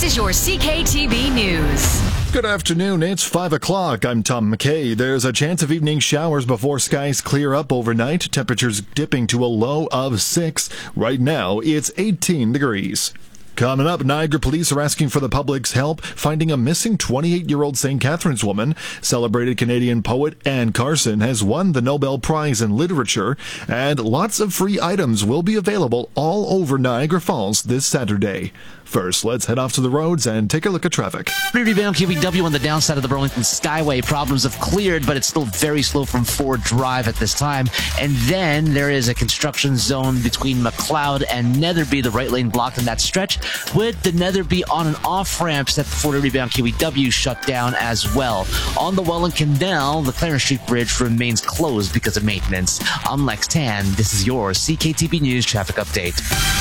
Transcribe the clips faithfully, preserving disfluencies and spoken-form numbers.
is your C K T V News. Good afternoon, it's five o'clock. I'm Tom McKay. There's a chance of evening showers before skies clear up overnight. Temperatures dipping to a low of six. Right now, it's eighteen degrees. Coming up, Niagara police are asking for the public's help finding a missing twenty-eight-year-old Saint Catharines woman. Celebrated Canadian poet Anne Carson has won the Nobel Prize in Literature, and lots of free items will be available all over Niagara Falls this Saturday. First, let's head off to the roads and take a look at traffic. Rebound Q B W on the downside of the Burlington Skyway. Problems have cleared, but it's still very slow from Ford Drive at this time. And then there is a construction zone between McLeod and Netherby, the right lane blocked in that stretch, with the Netherby on and off ramps at the Ford Rebound Q B W shut down as well. On the Welland Canal, the Clarence Street Bridge remains closed because of maintenance. I'm Lex Tan. This is your C K T V News traffic update.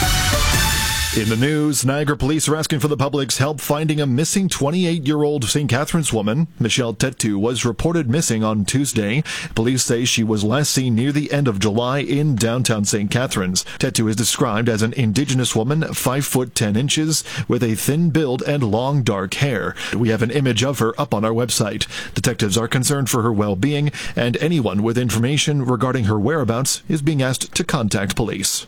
In the news, Niagara police are asking for the public's help finding a missing twenty-eight-year-old Saint Catharines woman. Michelle Tetu was reported missing on Tuesday. Police say she was last seen near the end of July in downtown Saint Catharines. Tetu is described as an Indigenous woman, five foot ten inches, with a thin build and long dark hair. We have an image of her up on our website. Detectives are concerned for her well-being, and anyone with information regarding her whereabouts is being asked to contact police.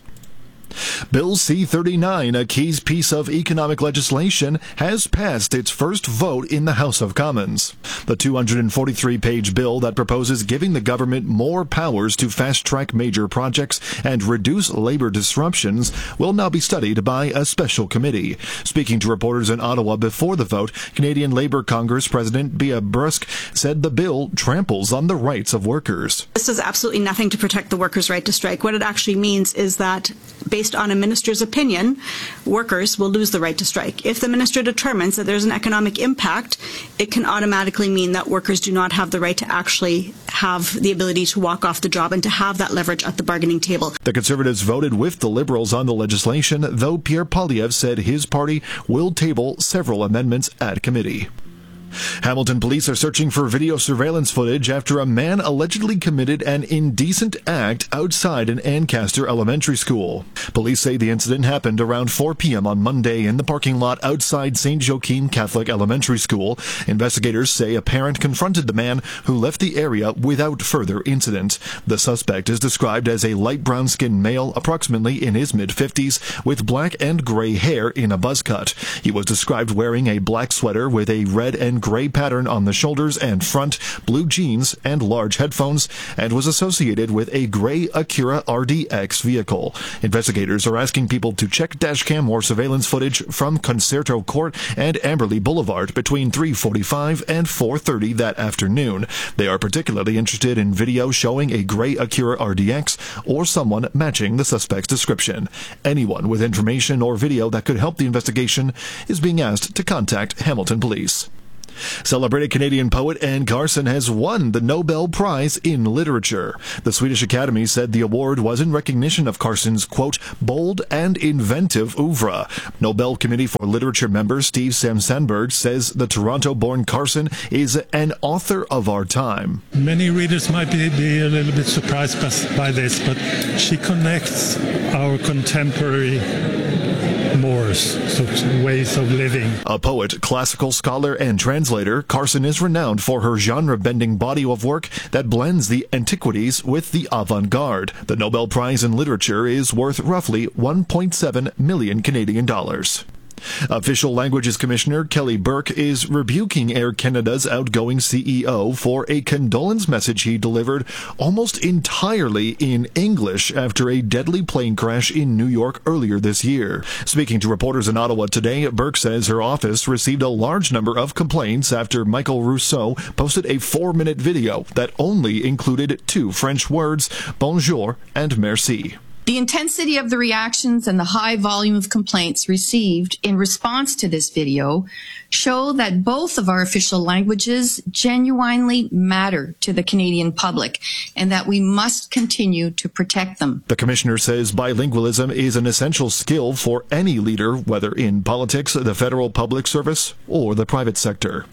Bill C thirty-nine, a key piece of economic legislation, has passed its first vote in the House of Commons. The two hundred forty-three page bill that proposes giving the government more powers to fast-track major projects and reduce labor disruptions will now be studied by a special committee. Speaking to reporters in Ottawa before the vote, Canadian Labour Congress President Bea Brusk said the bill tramples on the rights of workers. This does absolutely nothing to protect the workers' right to strike. What it actually means is that, based on a minister's opinion, workers will lose the right to strike. If the minister determines that there's an economic impact, it can automatically mean that workers do not have the right to actually have the ability to walk off the job and to have that leverage at the bargaining table. The Conservatives voted with the Liberals on the legislation, though Pierre Poilievre said his party will table several amendments at committee. Hamilton police are searching for video surveillance footage after a man allegedly committed an indecent act outside an Ancaster elementary school. Police say the incident happened around four p.m. on Monday in the parking lot outside Saint Joachim Catholic Elementary School. Investigators say a parent confronted the man who left the area without further incident. The suspect is described as a light brown-skinned male, approximately in his mid-fifties, with black and gray hair in a buzz cut. He was described wearing a black sweater with a red and gray pattern on the shoulders and front, blue jeans, and large headphones, and was associated with a gray Acura R D X vehicle. Investigators are asking people to check dashcam or surveillance footage from Concerto Court and Amberley Boulevard between three forty-five and four thirty that afternoon. They are particularly interested in video showing a gray Acura R D X or someone matching the suspect's description. Anyone with information or video that could help the investigation is being asked to contact Hamilton Police. Celebrated Canadian poet Anne Carson has won the Nobel Prize in Literature. The Swedish Academy said the award was in recognition of Carson's, quote, bold and inventive oeuvre. Nobel Committee for Literature member Steve Sam Sandberg says the Toronto-born Carson is an author of our time. Many readers might be, be a little bit surprised by, by this, but she connects our contemporary mores, so ways of living. A poet, classical scholar, and translator, Carson is renowned for her genre-bending body of work that blends the antiquities with the avant-garde. The Nobel Prize in Literature is worth roughly one point seven million Canadian dollars. Official Languages Commissioner Kelly Burke is rebuking Air Canada's outgoing C E O for a condolence message he delivered almost entirely in English after a deadly plane crash in New York earlier this year. Speaking to reporters in Ottawa today, Burke says her office received a large number of complaints after Michael Rousseau posted a four-minute video that only included two French words, bonjour and merci. The intensity of the reactions and the high volume of complaints received in response to this video show that both of our official languages genuinely matter to the Canadian public and that we must continue to protect them. The commissioner says bilingualism is an essential skill for any leader, whether in politics, the federal public service, or the private sector.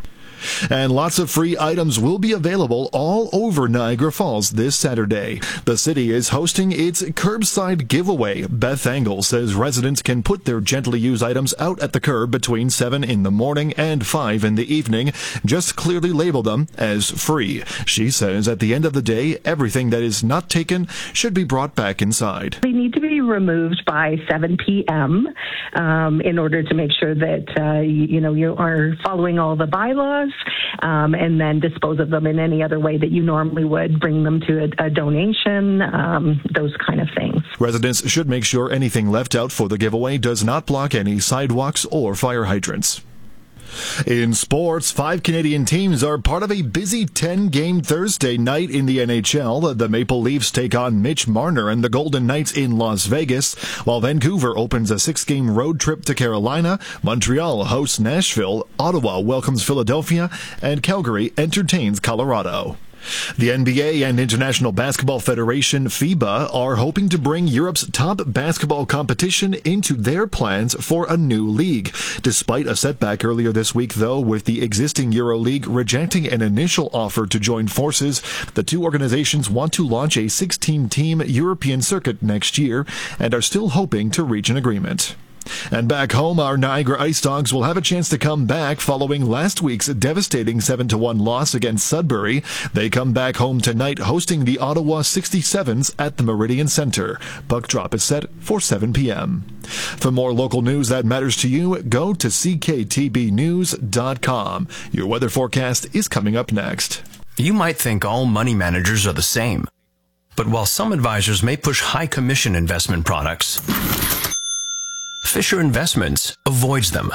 And lots of free items will be available all over Niagara Falls this Saturday. The city is hosting its curbside giveaway. Beth Angle says residents can put their gently used items out at the curb between seven in the morning and five in the evening. Just clearly label them as free. She says at the end of the day, everything that is not taken should be brought back inside. They need to be removed by seven p.m. Um, in order to make sure that uh, you, you know you are following all the bylaws, um, and then dispose of them in any other way that you normally would. Bring them to a, a donation, um, those kind of things. Residents should make sure anything left out for the giveaway does not block any sidewalks or fire hydrants. In sports, five Canadian teams are part of a busy ten-game Thursday night in the N H L. The Maple Leafs take on Mitch Marner and the Golden Knights in Las Vegas, while Vancouver opens a six-game road trip to Carolina. Montreal hosts Nashville, Ottawa welcomes Philadelphia, and Calgary entertains Colorado. The N B A and International Basketball Federation, FIBA, are hoping to bring Europe's top basketball competition into their plans for a new league. Despite a setback earlier this week, though, with the existing EuroLeague rejecting an initial offer to join forces, the two organizations want to launch a sixteen-team European circuit next year and are still hoping to reach an agreement. And back home, our Niagara Ice Dogs will have a chance to come back following last week's devastating seven to one loss against Sudbury. They come back home tonight hosting the Ottawa sixty-sevens at the Meridian Centre. Puck drop is set for seven p.m. For more local news that matters to you, go to c k t b news dot com. Your weather forecast is coming up next. You might think all money managers are the same. But while some advisors may push high commission investment products, Fisher Investments avoids them.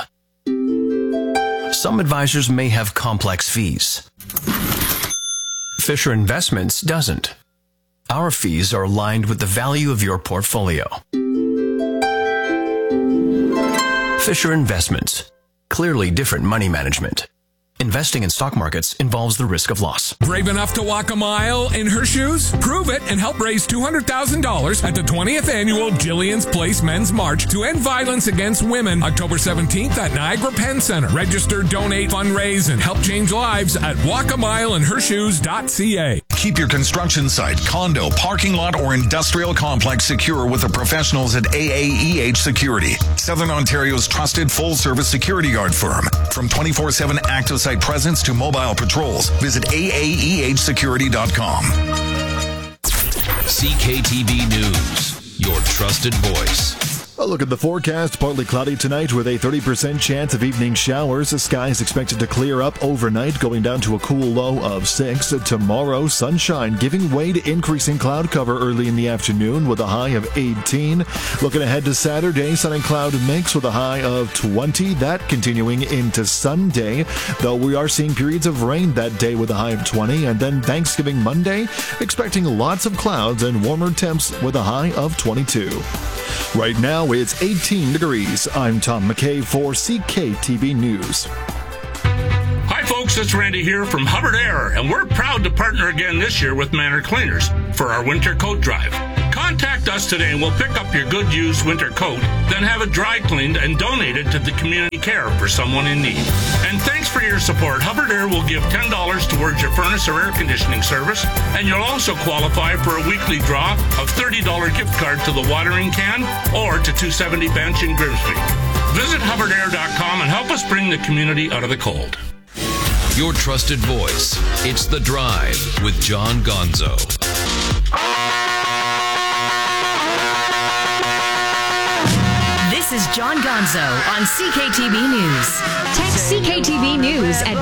Some advisors may have complex fees. Fisher Investments doesn't. Our fees are aligned with the value of your portfolio. Fisher Investments. Clearly different money management. Investing in stock markets involves the risk of loss. Brave enough to walk a mile in her shoes? Prove it and help raise two hundred thousand dollars at the twentieth Annual Jillian's Place Men's March to End Violence Against Women, October seventeenth at Niagara Penn Center. Register, donate, fundraise, and help change lives at walk a mile in her shoes dot c a. Keep your construction site, condo, parking lot, or industrial complex secure with the professionals at A A E H Security, Southern Ontario's trusted full-service security guard firm. From twenty-four seven active site presence to mobile patrols, visit A A E H security dot com. C K T B News, your trusted voice. A look at the forecast. Partly cloudy tonight with a thirty percent chance of evening showers. The sky is expected to clear up overnight, going down to a cool low of six. Tomorrow, sunshine giving way to increasing cloud cover early in the afternoon with a high of eighteen. Looking ahead to Saturday, sun and cloud mix with a high of twenty. That continuing into Sunday, though we are seeing periods of rain that day with a high of twenty. And then Thanksgiving Monday, expecting lots of clouds and warmer temps with a high of twenty-two. Right now, it's eighteen degrees. I'm Tom McKay for C K T B News. Hi folks, it's Randy here from Hubbard Air, and we're proud to partner again this year with Manor Cleaners for our winter coat drive. Contact us today and we'll pick up your good used winter coat, then have it dry cleaned and donated to the community care for someone in need. And thanks for your support. Hubbard Air will give ten dollars towards your furnace or air conditioning service, and you'll also qualify for a weekly draw of thirty dollars gift card to the watering can or to two seventy Bench in Grimsby. Visit hubbard air dot com and help us bring the community out of the cold. Your trusted voice. It's The Drive with John Gonzo. This is John Gonzo on C K T B News. Text C K T B News at